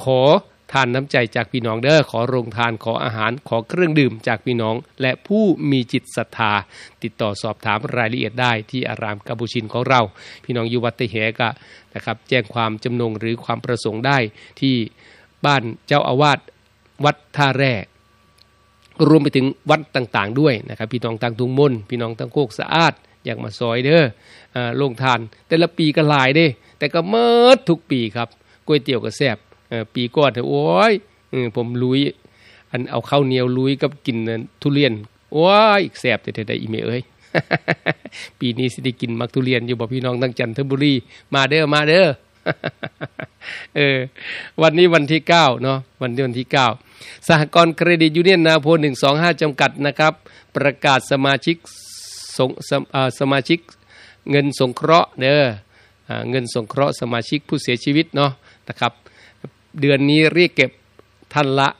อทานน้ำใจจากพี่น้องเด้อขอโรงทานขออาหารขอเครื่องดื่มจากพี่น้องและผู้มีจิตศรัทธาติดต่อสอบถามรายละเอียดได้ที่อารามกัมพูชินของเราพี่น้องอยู่วัดตะแหก็นะครับแจ้งความจำนงหรือความประสงค์ได้ที่บ้านเจ้าอาวาสวัดท่าแร่รวมไปถึงวัดต่างๆด้วยนะครับพี่น้องทางทุ่งมนพี่น้องทางโคกสะอาดอยากมาซอยเด้อโรงทานแต่ละปีก็หลายเด้แต่ก็เมิดทุกปีครับก๋วยเตี๋ยวก็แซ่บปีก่อนโอ้ยผมลุยอันเอาข้าวเหนียวลุยกับกินทุเรียนโอ้ยแซ่บแต่ได้อีเมเอ้ย ปีนี้สิได้กินมักทุเรียนอยู่บ่พี่น้องทางจันทบุรีมาเด้อ วันนี้วันที่9เนาะวันที่9สหกรณ์เครดิตยูเนียนนาโพ125จำกัดนะครับประกาศสมาชิกเงินสงเคราะห์เด้อเงินสงเคราะห์สมาชิกผู้เสียชีวิตเนาะนะครับเดือนนี้เรียกเก็บท่านละ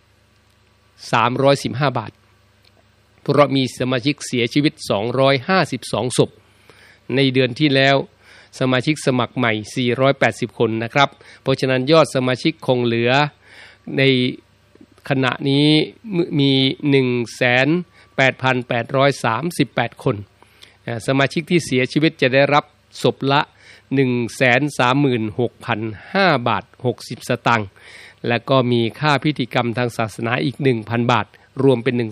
315บาทเพราะมีสมาชิกเสียชีวิต252ศพในเดือนที่แล้วสมาชิกสมัครใหม่480คนนะครับเพราะฉะนั้นยอดสมาชิกคงเหลือในขณะนี้มี 18,838 คนสมาชิกที่เสียชีวิตจะได้รับศพละ 136,005 บาท60สตางค์และก็มีค่าพิธีกรรมทางศาสนาอีก 1,000 บาทรวมเป็น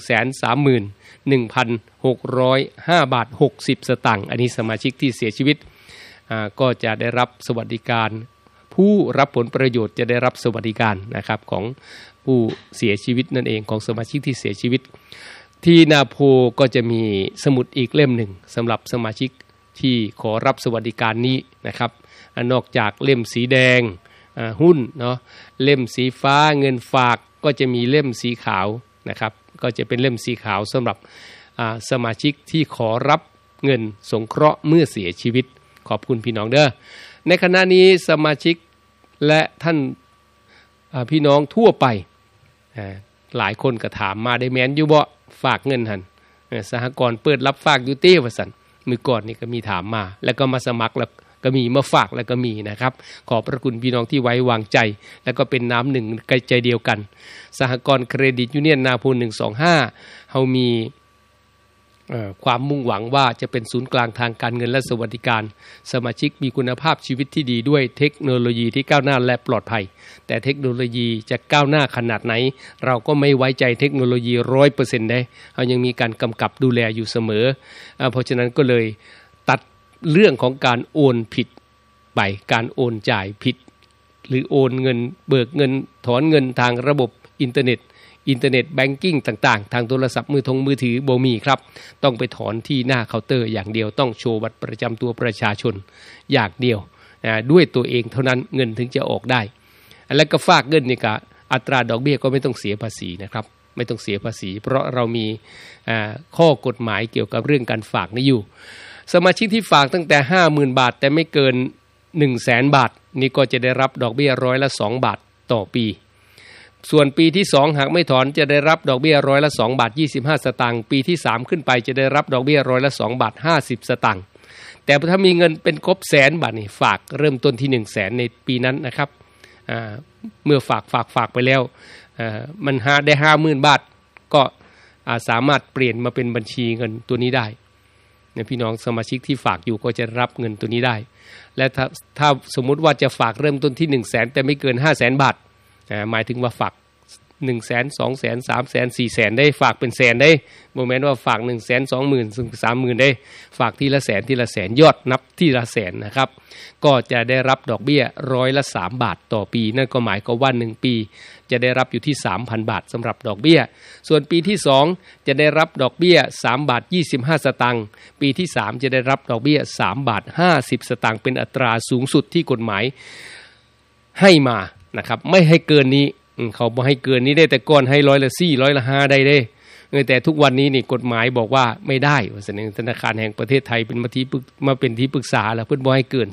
131,605 บาท60สตางค์อันนี้สมาชิกที่เสียชีวิตก็จะได้รับสวัสดิการผู้รับผลประโยชน์จะได้รับสวัสดิการนะครับของผู้เสียชีวิตนั่นเองของสมาชิกที่เสียชีวิตที่นาโพก็จะมีสมุดอีกเล่มหนึ่งสำหรับสมาชิกที่ขอรับสวัสดิการนี้นะครับนอกจากเล่มสีแดงหุ้นเนาะเล่มสีฟ้าเงินฝากก็จะมีเล่มสีขาวนะครับก็จะเป็นเล่มสีขาวสำหรับสมาชิกที่ขอรับเงินสงเคราะห์เมื่อเสียชีวิตขอบคุณพี่น้องเด้อในขณะนี้สมาชิกและท่านพี่น้องทั่วไปหลายคนก็ถามมาได้แม่นอยู่บ่ฝากเงินหั่นสหกรณ์เปิดรับฝากอยู่เต้ว่าซั่นมื้อก่อนนี่ก็มีถามมาแล้วก็มาสมัครแล้วก็มีมาฝากแล้วก็มีนะครับขอบพระคุณพี่น้องที่ไว้วางใจแล้วก็เป็นน้ำหนึ่งใจเดียวกันสหกรณ์เครดิตยูเนียนนาโพ125เฮามีความมุ่งหวังว่าจะเป็นศูนย์กลางทางการเงินและสวัสดิการสมาชิกมีคุณภาพชีวิตที่ดีด้วยเทคโนโลยีที่ก้าวหน้าและปลอดภัยแต่เทคโนโลยีจะก้าวหน้าขนาดไหนเราก็ไม่ไว้ใจเทคโนโลยี 100% ได้เรายังมีการกำกับดูแลอยู่เสมอเพราะฉะนั้นก็เลยตัดเรื่องของการโอนผิดไปการโอนจ่ายผิดหรือโอนเงินเบิกเงินถอนเงินทางระบบอินเทอร์เน็ตแบงกิ้งต่างๆทางโทรศัพท์มือถือบ่มีครับต้องไปถอนที่หน้าเคาน์เตอร์อย่างเดียวต้องโชว์บัตรประจำตัวประชาชนอย่างเดียวด้วยตัวเองเท่านั้นเงินถึงจะออกได้แล้วก็ฝากเงินนี่ก็อัตราดอกเบี้ยก็ไม่ต้องเสียภาษีนะครับไม่ต้องเสียภาษีเพราะเรามีข้อกฎหมายเกี่ยวกับเรื่องการฝากนี้อยู่สมาชิกที่ฝากตั้งแต่ 50,000 บาทแต่ไม่เกิน 100,000 บาทนี่ก็จะได้รับดอกเบี้ยร้อยละ2บาทต่อปีส่วนปีที่2หากไม่ถอนจะได้รับดอกเบี้ยร้อยละ2บาท25สตางค์ปีที่3ขึ้นไปจะได้รับดอกเบี้ยร้อยละ2บาท50สตางค์แต่ถ้ามีเงินเป็นครบแสนบาทนี่ฝากเริ่มต้นที่ 100,000 ในปีนั้นนะครับเมื่อฝากไปแล้วมันได้ 50,000 บาทก็สามารถเปลี่ยนมาเป็นบัญชีเงินตัวนี้ได้เนี่ยพี่น้องสมาชิกที่ฝากอยู่ก็จะรับเงินตัวนี้ได้และถ้าสมมุติว่าจะฝากเริ่มต้นที่ 100,000 แต่ไม่เกิน 500,000 บาทหมายถึงว่าฝาก 100,000 200,000 300,000 400,000ได้ฝากเป็นแสนได้บ่แม่นว่าฝาก 120,000 30,000ได้ฝากทีละแสนยอดนับทีละแสนนะครับก็จะได้รับดอกเบี้ยร้อยละ3บาทต่อปีนั่นก็หมายความว่า1ปีจะได้รับอยู่ที่ 3,000 บาทสำหรับดอกเบี้ยส่วนปีที่2จะได้รับดอกเบี้ย3บาท25สตางค์ปีที่3จะได้รับดอกเบี้ย3บาท50สตางค์เป็นอัตราสูงสุดที่กฎหมายให้มานะครับไม่ให้เกินนี้เขาบ่ให้เกินนี้ได้แต่ก่อนให้ร้อยละ4ร้อยละ5ได้เด้แต่ทุกวันนี้นี่กฎหมายบอกว่าไม่ได้ว่าแสดงธนาคารแห่งประเทศไทยเป็นมาเป็นที่ปรึกษาแล้วเพิ่นบ่ให้เกิน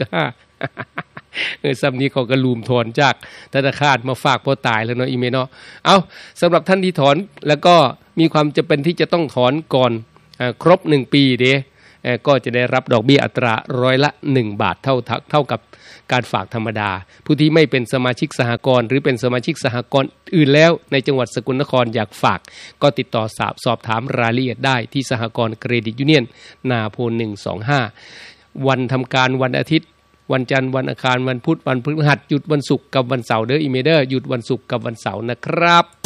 3.5 ซ้ำนี้เขาก็ลืมถอนจากธนาคารมาฝากพอตายแล้วเนาะอีเมเนาะเอาสำหรับท่านที่ถอนแล้วก็มีความจำเป็นที่จะต้องถอนก่อนครบ1ปีเด้ก็จะได้รับดอกเบี้ยอัตราร้อยละ1 บาทเท่ากับการฝากธรรมดาผู้ที่ไม่เป็นสมาชิกสหกรณ์หรือเป็นสมาชิกสหกรณ์อื่นแล้วในจังหวัดสกลนครอยากฝากก็ติดต่อสอบถามรายละเอียดได้ที่สหกรณ์เครดิตยูเนียนนาโพ125วันทำการวันอาทิตย์วันจันทร์วันอังคารวันพุธวันพฤหัสหยุดวันศุกร์กับวันเสาร์เด้ออีเมเดอร์หยุดวันศุกร์กับวันเสาร์นะครับ